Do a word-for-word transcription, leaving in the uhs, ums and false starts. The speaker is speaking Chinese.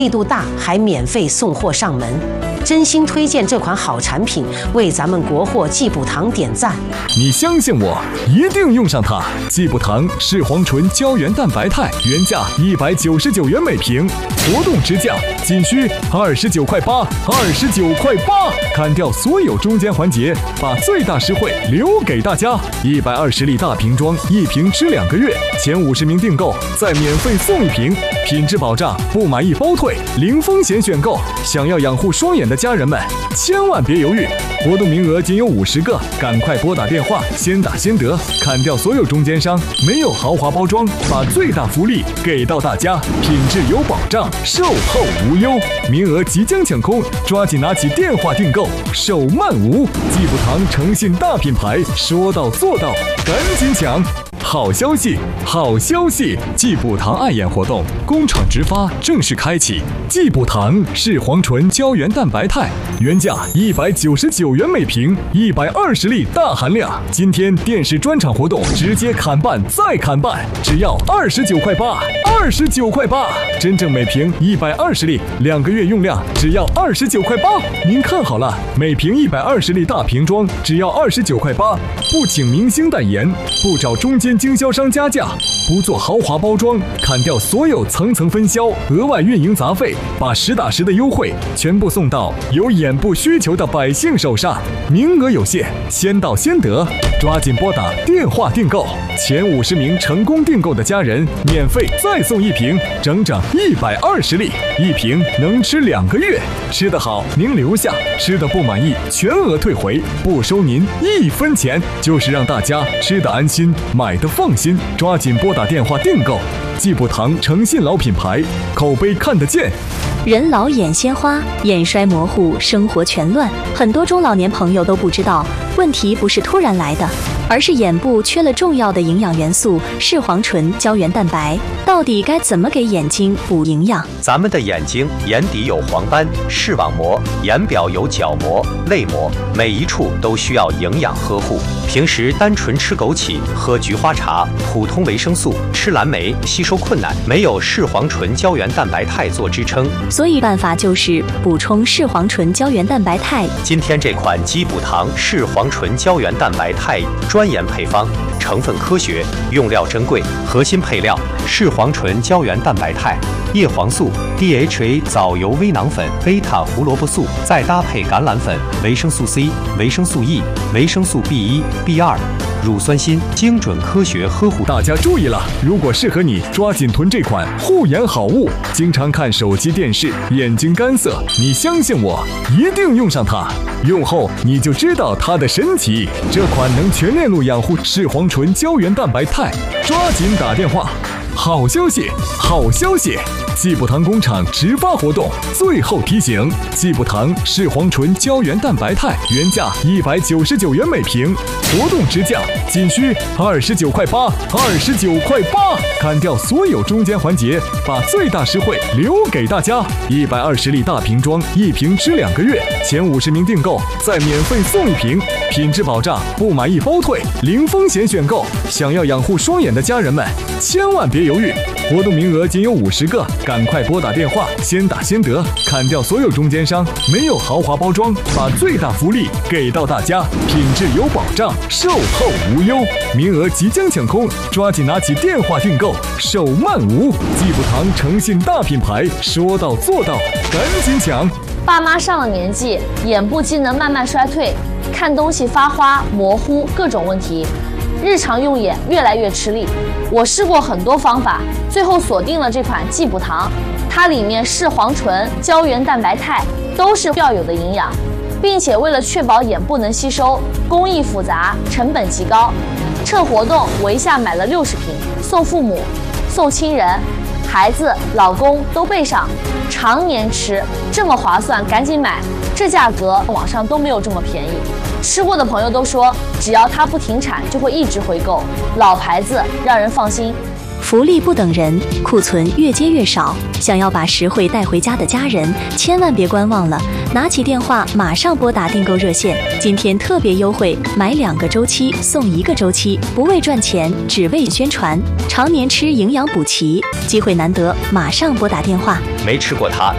力度大，还免费送货上门，真心推荐这款好产品，为咱们国货济补堂点赞。 你相信我，一定用上它。济补堂视黄醇胶原蛋白肽原价一百九十九元每瓶，活动直降，仅需二十九块八，二十九块八，砍掉所有中间环节，把最大实惠留给大家。一百二十粒大瓶装，一瓶吃两个月，前五十名订购再免费送一瓶，品质保障，不满意包退，零风险选购。想要养护双眼的家人们，千万别犹豫，活动名额仅有五十个，赶快拨打电话，先打先得，砍掉所有中间商，没有豪华包装，把最大福利给到大家，品质有保障，售后无忧，名额即将抢空，抓紧拿起电话订购，手慢无。济补堂诚信大品牌，说到做到，赶紧抢！好消息，好消息！济补堂爱眼活动工厂直发正式开启。济补堂视黄醇胶原蛋白肽原价一百九十九元每瓶，一百二十粒大含量。今天电视专场活动直接砍半再砍半，只要二十九块八，二十九块八。真正每瓶一百二十粒，两个月用量只要二十九块八。您看好了，每瓶一百二十粒大瓶装只要二十九块八，不请明星代言，不找中间经销商加价，不做豪华包装，砍掉所有层层分销、额外运营杂费，把实打实的优惠全部送到有眼部需求的百姓手上。名额有限，先到先得，抓紧拨打电话订购，前五十名成功订购的家人免费再送一瓶，整整一百二十粒，一瓶能吃两个月。吃得好您留下，吃得不满意全额退回，不收您一分钱，就是让大家吃得安心，买得放心。抓紧拨打电话订购，济补堂诚信老品牌，口碑看得见。 人老眼先花，眼衰模糊，生活全乱。很多中老年朋友都不知道，问题不是突然来的，而是眼部缺了重要的营养元素视黄醇胶原蛋白。到底该怎么给眼睛补营养？ 咱们的眼睛眼底有黄斑、视网膜，眼表有角膜、泪膜，每一处都需要营养呵护。平时单纯吃枸杞、喝菊花茶，普通维生素吃蓝莓吸收困难，没有视黄醇胶原蛋白肽做支撑， 所以办法就是补充视黄醇胶原蛋白肽。 今天这款济补堂视黄醇胶原蛋白肽专研配方，成分科学，用料珍贵，核心配料视黄醇胶原蛋白肽、叶黄素、D H A 藻油微囊粉、贝塔胡萝卜素，再搭配橄榄粉、维生素 C、维生素 E、维生素 B 一、B 二。乳酸锌，精准科学呵护。 大家注意了，如果适合你，抓紧囤这款护眼好物。经常看手机电视，眼睛干涩，你相信我，一定用上它。用后你就知道它的神奇。这款能全链路养护视黄醇胶原蛋白肽，抓紧打电话。好消息，好消息！济补堂工厂直发活动，最后提醒：济补堂视黄醇胶原蛋白肽原价一百九十九元每瓶，活动直降，仅需二十九块八，二十九块八，砍掉所有中间环节，把最大实惠留给大家。一百二十粒大瓶装，一瓶吃两个月，前五十名订购再免费送一瓶，品质保障，不满意包退，零风险选购。想要养护双眼的家人们，千万别犹豫，活动名额仅有五十个，赶快拨打电话，先打先得，砍掉所有中间商，没有豪华包装，把最大福利给到大家，品质有保障，售后无忧，名额即将抢空，抓紧拿起电话订购，手慢无。济补堂诚信大品牌，说到做到，赶紧抢！ 爸妈上了年纪，眼部机能慢慢衰退，看东西发花、模糊，各种问题。日常用眼越来越吃力，我试过很多方法，最后锁定了这款济补堂。它里面视黄醇、胶原蛋白肽都是要有的营养，并且为了确保眼部能吸收，工艺复杂，成本极高。趁活动我一下买了六十瓶，送父母、送亲人、孩子、老公都备上，常年吃，这么划算，赶紧买！这价格网上都没有这么便宜。吃过的朋友都说，只要它不停产，就会一直回购。老牌子，让人放心。 福利不等人，库存越接越少。想要把实惠带回家的家人，千万别观望了，拿起电话马上拨打订购热线。今天特别优惠，买两个周期送一个周期，不为赚钱，只为宣传。常年吃营养补齐，机会难得，马上拨打电话。 没吃过它